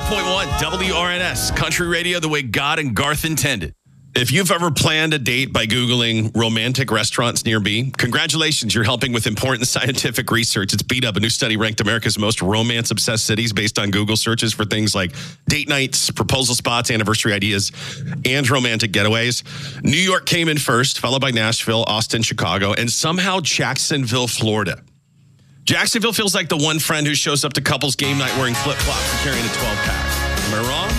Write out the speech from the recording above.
105.1 WRNS, country radio the way God and Garth intended. If you've ever planned a date by Googling romantic restaurants near me, congratulations, you're helping with important scientific research. It's beat up. A new study ranked America's most romance-obsessed cities based on Google searches for things like date nights, proposal spots, anniversary ideas, and romantic getaways. New York came in first, followed by Nashville, Austin, Chicago, and somehow Jacksonville, Florida. Jacksonville feels like the one friend who shows up to couples game night wearing flip-flops and carrying a 12-pack. Am I wrong?